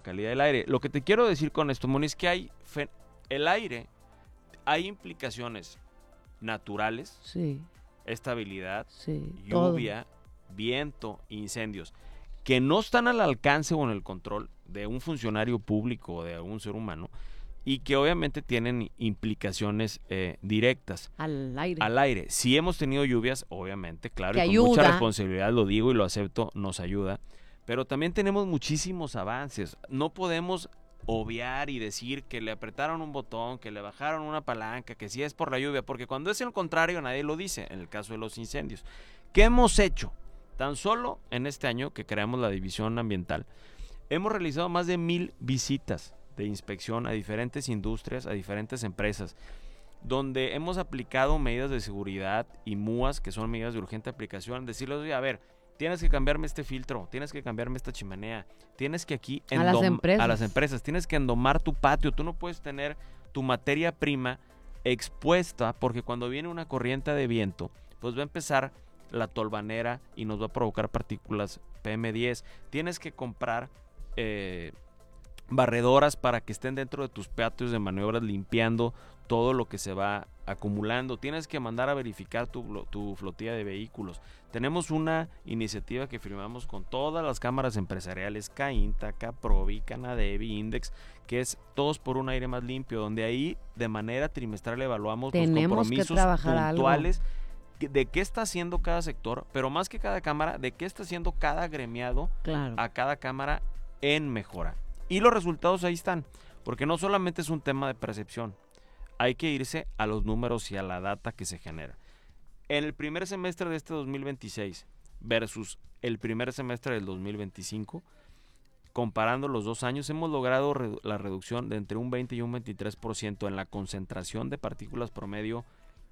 calidad del aire. Lo que te quiero decir con esto, Moni, es que el aire, hay implicaciones naturales, Sí, estabilidad, sí. lluvia, viento, incendios, que no están al alcance o en el control de un funcionario público o de algún ser humano, y que obviamente tienen implicaciones directas Al aire. al aire. Si hemos tenido lluvias, obviamente, claro, Que y con mucha ayuda. responsabilidad, lo digo y lo acepto, nos ayuda, pero también tenemos muchísimos avances. No podemos obviar y decir que le apretaron un botón, que le bajaron una palanca, que si es por la lluvia, porque cuando es el contrario nadie lo dice, en el caso de los incendios. ¿Qué hemos hecho? Tan solo en este año que creamos la división ambiental, hemos realizado más de 1,000 visitas de inspección a diferentes industrias, a diferentes empresas, donde hemos aplicado medidas de seguridad y MUAS, que son medidas de urgente aplicación, decirles, oye, a ver, tienes que cambiarme este filtro, tienes que cambiarme esta chimenea, tienes que aquí A las empresas. tienes que endomar tu patio, tú no puedes tener tu materia prima expuesta, porque cuando viene una corriente de viento, pues va a empezar la tolvanera y nos va a provocar partículas PM10. Tienes que comprar barredoras para que estén dentro de tus patios de maniobras limpiando todo lo que se va acumulando. Tienes que mandar a verificar tu flotilla de vehículos. Tenemos una iniciativa que firmamos con todas las cámaras empresariales, CAINTA, CAPROVI, CANADEVI, INDEX, que es Todos por un Aire Más Limpio, donde ahí de manera trimestral evaluamos los compromisos puntuales de qué está haciendo cada sector, pero más que cada cámara, de qué está haciendo cada gremiado a cada cámara en mejora. Y los resultados ahí están, porque no solamente es un tema de percepción, hay que irse a los números y a la data que se genera. En el primer semestre de este 2026 versus el primer semestre del 2025, comparando los 2 años, hemos logrado la reducción de entre un 20 y un 23% en la concentración de partículas promedio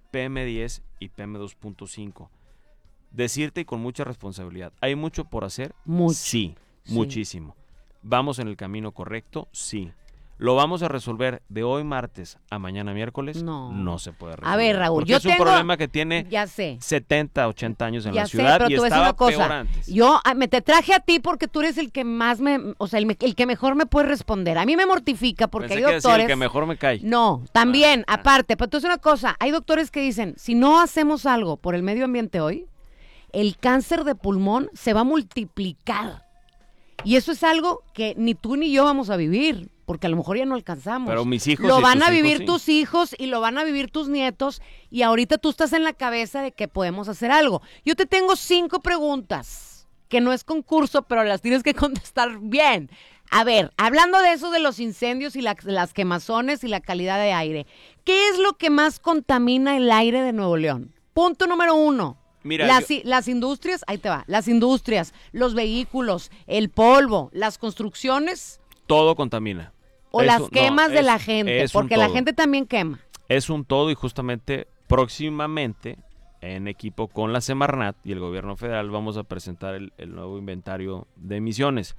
PM10 y PM2.5. Decirte y con mucha responsabilidad, ¿hay mucho por hacer? Sí, muchísimo. ¿Vamos en el camino correcto? Sí. ¿Lo vamos a resolver de hoy martes a mañana miércoles? No se puede resolver. A ver, Raúl, porque es un problema que tiene 70, 80 años en la ciudad y estaba peor antes. Yo te traje a ti porque tú eres el que más el que mejor me puede responder. A mí me mortifica porque Pensé hay doctores... el que mejor me cae. No, también, aparte, pero tú es una cosa, hay doctores que dicen, si no hacemos algo por el medio ambiente hoy, el cáncer de pulmón se va a multiplicar. Y eso es algo que ni tú ni yo vamos a vivir, porque a lo mejor ya no alcanzamos. Pero mis hijos lo van a vivir tus hijos y lo van a vivir tus nietos, y ahorita tú estás en la cabeza de que podemos hacer algo. Yo te tengo 5 preguntas, que no es concurso, pero las tienes que contestar bien. A ver, hablando de eso de los incendios y las quemazones y la calidad de aire, ¿qué es lo que más contamina el aire de Nuevo León? Punto número 1. Mira, las industrias, ahí te va, las industrias, los vehículos, el polvo, las construcciones. Todo contamina. O las quemas de la gente, porque la gente también quema. Es un todo, y justamente próximamente, en equipo con la Semarnat y el gobierno federal, vamos a presentar el nuevo inventario de emisiones.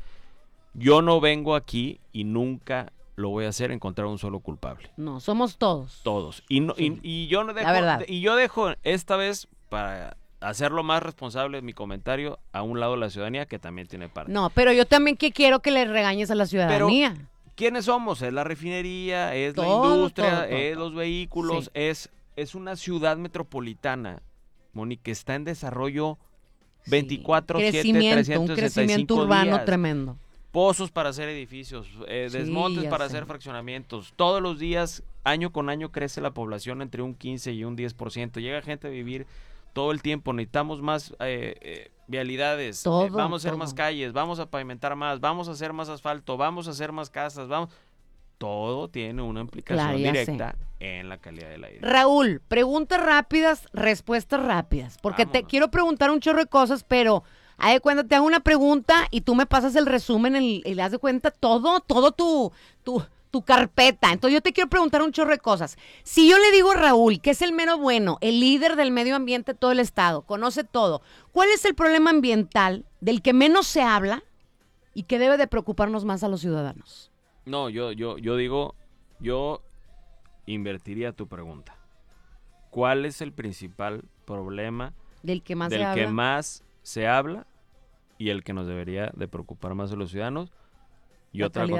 Yo no vengo aquí y nunca lo voy a hacer encontrar un solo culpable. No, somos todos. Todos. Y yo no dejo, yo dejo esta vez para hacerlo más responsable mi comentario a un lado de la ciudadanía, que también tiene parte. No, pero yo también quiero que le regañes a la ciudadanía. Pero, ¿quiénes somos? Es la refinería, es la industria, es los vehículos, es una ciudad metropolitana, Moni, que está en desarrollo 24/7, 365 un crecimiento urbano días. Tremendo. Pozos para hacer edificios, desmontes para hacer fraccionamientos. Todos los días, año con año, crece la población entre un 15 y un 10%. Llega gente a vivir todo el tiempo. Necesitamos más vialidades, vamos a hacer más calles, vamos a pavimentar más, vamos a hacer más asfalto, vamos a hacer más casas, todo tiene una implicación directa en la calidad del aire. Raúl, preguntas rápidas, respuestas rápidas, porque te quiero preguntar un chorro de cosas, pero haz de cuenta, te hago una pregunta y tú me pasas el resumen y le das de cuenta todo tu carpeta. Entonces yo te quiero preguntar un chorro de cosas. Si yo le digo a Raúl, que es el mero bueno, el líder del medio ambiente de todo el estado, conoce todo, ¿cuál es el problema ambiental del que menos se habla y que debe de preocuparnos más a los ciudadanos? No, yo digo, yo invertiría tu pregunta. ¿Cuál es el principal problema del que más se habla y el que nos debería de preocupar más a los ciudadanos? Y otra